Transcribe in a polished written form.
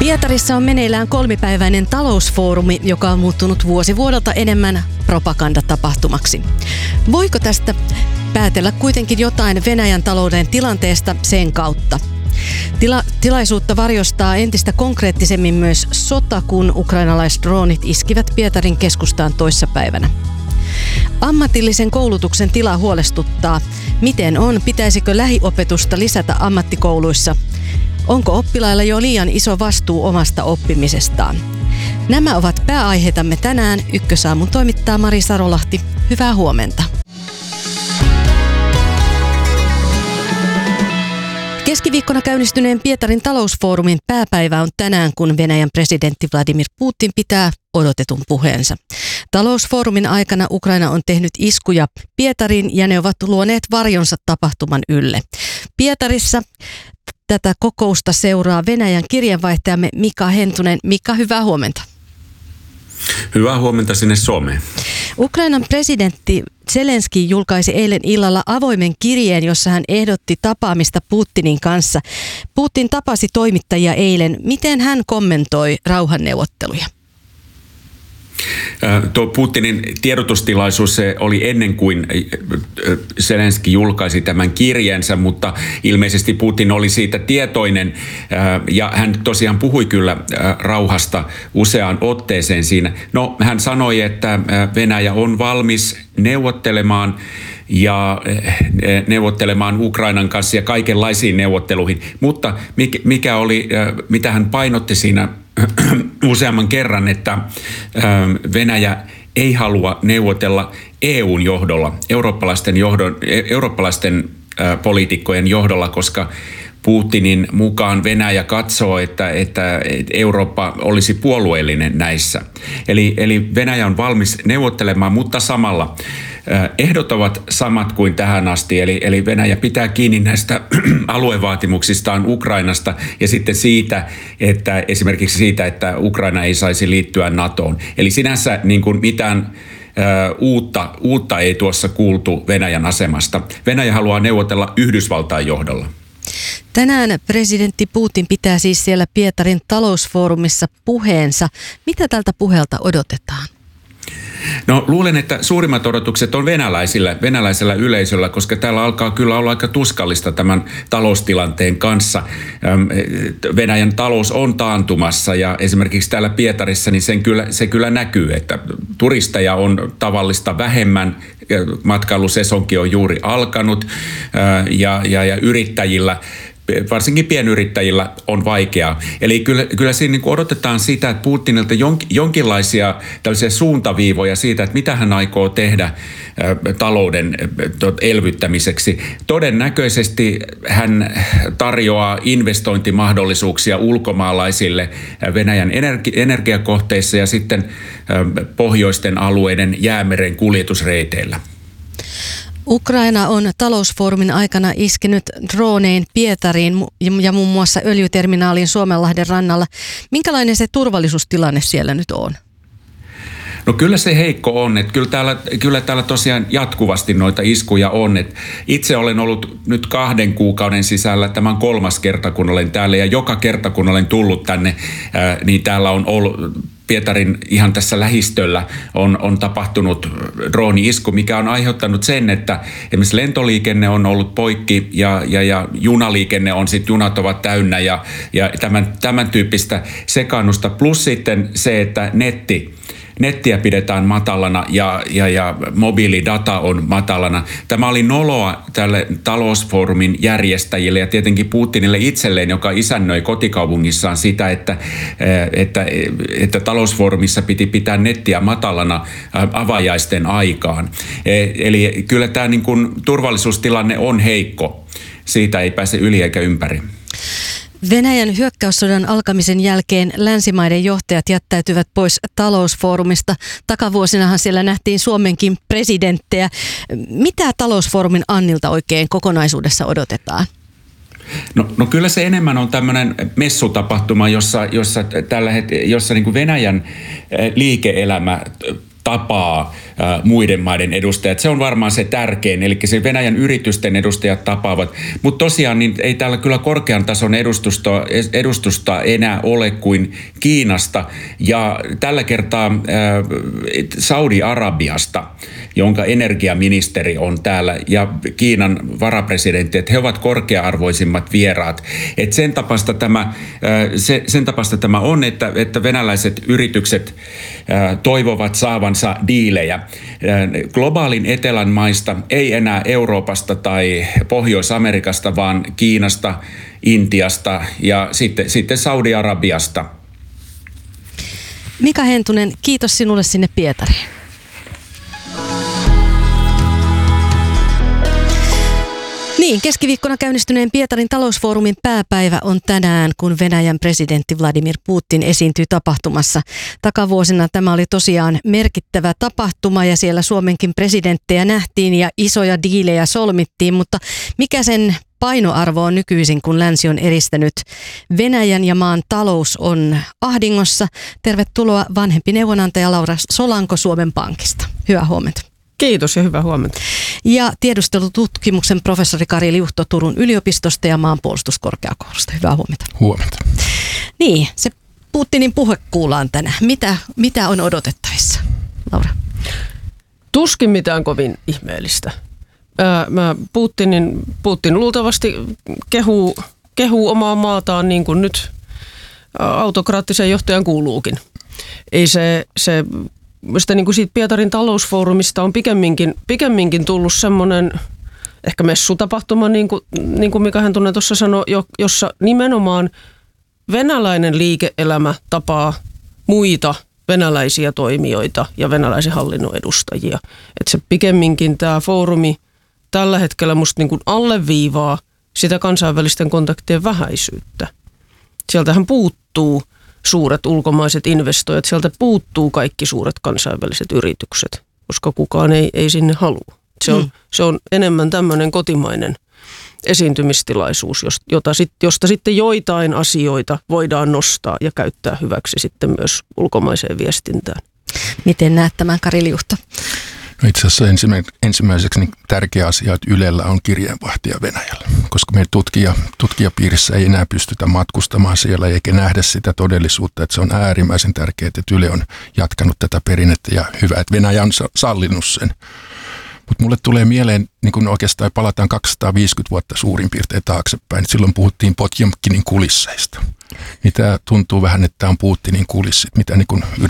Pietarissa on meneillään 3-päiväinen talousfoorumi, joka on muuttunut vuosi vuodelta enemmän propagandatapahtumaksi. Voiko tästä päätellä kuitenkin jotain Venäjän talouden tilanteesta sen kautta? Tilaisuutta varjostaa entistä konkreettisemmin myös sota, kun ukrainalaisdroonit iskivät Pietarin keskustaan toissapäivänä. Ammatillisen koulutuksen tila huolestuttaa. Miten on? Pitäisikö lähiopetusta lisätä ammattikouluissa? Onko oppilailla jo liian iso vastuu omasta oppimisestaan? Nämä ovat pääaiheitamme tänään. Ykkösaamun toimittaa Mari Sarolahti. Hyvää huomenta. Keskiviikkona käynnistyneen Pietarin talousfoorumin pääpäivä on tänään, kun Venäjän presidentti Vladimir Putin pitää odotetun puheensa. Talousfoorumin aikana Ukraina on tehnyt iskuja Pietariin ja ne ovat luoneet varjonsa tapahtuman ylle. Pietarissa tätä kokousta seuraa Venäjän kirjeenvaihtajamme Mika Hentunen. Mika, hyvää huomenta. Hyvää huomenta sinne Suomeen. Ukrainan presidentti Zelenski julkaisi eilen illalla avoimen kirjeen, jossa hän ehdotti tapaamista Putinin kanssa. Putin tapasi toimittajia eilen. Miten hän kommentoi rauhanneuvotteluja? Tuo Putinin tiedotustilaisuus se oli ennen kuin Zelenski julkaisi tämän kirjeensä, mutta ilmeisesti Putin oli siitä tietoinen ja hän tosiaan puhui kyllä rauhasta useaan otteeseen siinä. No, hän sanoi, että Venäjä on valmis neuvottelemaan Ukrainan kanssa ja kaikenlaisiin neuvotteluihin, mutta mitä hän painotti siinä useamman kerran, että Venäjä ei halua neuvotella EUn johdolla, eurooppalaisten poliitikkojen johdolla, koska Putinin mukaan Venäjä katsoo, että Eurooppa olisi puolueellinen näissä. Eli Venäjä on valmis neuvottelemaan, mutta samalla ehdot ovat samat kuin tähän asti. Eli Venäjä pitää kiinni näistä aluevaatimuksistaan Ukrainasta ja sitten esimerkiksi siitä, että Ukraina ei saisi liittyä NATOon. Eli sinänsä niin kuin mitään uutta ei tuossa kuultu Venäjän asemasta. Venäjä haluaa neuvotella Yhdysvaltain johdolla. Tänään presidentti Putin pitää siis siellä Pietarin talousfoorumissa puheensa. Mitä tältä puheelta odotetaan? No, luulen, että suurimmat odotukset on venäläisellä yleisöllä, koska täällä alkaa kyllä olla aika tuskallista tämän taloustilanteen kanssa. Venäjän talous on taantumassa ja esimerkiksi täällä Pietarissa niin se kyllä näkyy, että turisteja on tavallista vähemmän, matkailusesonki on juuri alkanut ja yrittäjillä, varsinkin pienyrittäjillä on vaikeaa. Eli kyllä siinä niin odotetaan sitä, että Putinilta jonkinlaisia tällaisia suuntaviivoja siitä, että mitä hän aikoo tehdä talouden elvyttämiseksi. Todennäköisesti hän tarjoaa investointimahdollisuuksia ulkomaalaisille Venäjän energiakohteissa ja sitten pohjoisten alueiden Jäämeren kuljetusreiteillä. Ukraina on talousfoorumin aikana iskenyt dronein Pietariin ja muun muassa öljyterminaaliin Suomenlahden rannalla. Minkälainen se turvallisuustilanne siellä nyt on? No kyllä se heikko on, että kyllä täällä tosiaan jatkuvasti noita iskuja on. Että itse olen ollut nyt 2 kuukauden sisällä tämän 3. kerta, kun olen täällä ja joka kerta, kun olen tullut tänne, niin täällä on ollut Pietarin ihan tässä lähistöllä on tapahtunut drooni-isku, mikä on aiheuttanut sen, että esimerkiksi lentoliikenne on ollut poikki ja junaliikenne on sitten, junat ovat täynnä ja tämän tyyppistä sekaannusta. Plus sitten se, että nettiä pidetään matalana ja mobiilidata on matalana. Tämä oli noloa tälle talousfoorumin järjestäjille ja tietenkin Putinille itselleen, joka isännöi kotikaupungissaan sitä, että talousfoorumissa piti pitää nettiä matalana avajaisten aikaan. Eli kyllä tämä niin kuin turvallisuustilanne on heikko. Siitä ei pääse yli eikä ympäri. Venäjän hyökkäyssodan alkamisen jälkeen länsimaiden johtajat jättäytyvät pois talousfoorumista. Takavuosinahan siellä nähtiin Suomenkin presidenttejä. Mitä talousfoorumin Annilta oikein kokonaisuudessa odotetaan? No kyllä se enemmän on tämmöinen messutapahtuma, jossa niin kuin Venäjän liike-elämä tapaa muiden maiden edustajat. Se on varmaan se tärkein, eli se Venäjän yritysten edustajat tapaavat. Mutta tosiaan niin ei täällä kyllä korkean tason edustusta enää ole kuin Kiinasta ja tällä kertaa Saudi-Arabiasta, jonka energiaministeri on täällä ja Kiinan varapresidentti, että he ovat korkea-arvoisimmat vieraat. Et sen tapasta tämä on, että venäläiset yritykset toivovat saavansa diilejä. Globaalin etelän maista, ei enää Euroopasta tai Pohjois-Amerikasta, vaan Kiinasta, Intiasta ja sitten Saudi-Arabiasta. Mika Hentunen, kiitos sinulle sinne Pietariin. Niin, keskiviikkona käynnistyneen Pietarin talousfoorumin pääpäivä on tänään, kun Venäjän presidentti Vladimir Putin esiintyi tapahtumassa. Takavuosina tämä oli tosiaan merkittävä tapahtuma ja siellä Suomenkin presidenttejä nähtiin ja isoja diilejä solmittiin, mutta mikä sen painoarvo on nykyisin, kun länsi on eristänyt Venäjän ja maan talous on ahdingossa? Tervetuloa vanhempi neuvonantaja Laura Solanko Suomen Pankista. Hyvää huomenta. Kiitos ja hyvää huomenta. Ja tiedustelututkimuksen professori Kari Liuhto Turun yliopistosta ja maanpuolustuskorkeakoulusta. Hyvää huomenta. Huomenta. Niin, se Putinin puhe kuullaan tänään. Mitä on odotettavissa, Laura? Tuskin mitään kovin ihmeellistä. Putin luultavasti kehuu omaa maataan niin kuin nyt autokraattisen johtajan kuuluukin. Ei se niin kuin siitä Pietarin talousfoorumista on pikemminkin tullut semmoinen ehkä messutapahtuma, niin kuin Mika Hentunen tuossa sanoi, jossa nimenomaan venäläinen liike-elämä tapaa muita venäläisiä toimijoita ja venäläisen hallinnon edustajia. Että se pikemminkin tämä foorumi tällä hetkellä musta niin kuin alleviivaa sitä kansainvälisten kontaktien vähäisyyttä. Sieltähän puuttuu suuret ulkomaiset investoijat, sieltä puuttuu kaikki suuret kansainväliset yritykset, koska kukaan ei sinne halua. Se on enemmän tämmöinen kotimainen esiintymistilaisuus, josta sitten joitain asioita voidaan nostaa ja käyttää hyväksi sitten myös ulkomaiseen viestintään. Miten näet tämän, Kari Liuhto? No itse asiassa ensimmäiseksi niin tärkeä asia, että Ylellä on kirjeenvaihtaja Venäjällä, koska meidän tutkijapiirissä ei enää pystytä matkustamaan siellä eikä nähdä sitä todellisuutta, että se on äärimmäisen tärkeää, että Yle on jatkanut tätä perinnettä ja hyvä, että Venäjä on sallinut sen. Mutta mulle tulee mieleen, niin kun oikeastaan palataan 250 vuotta suurin piirtein taaksepäin, että silloin puhuttiin Potjomkinin kulisseista. Niin tämä tuntuu vähän, että tämä on Putinin kulissit, mitä niin kun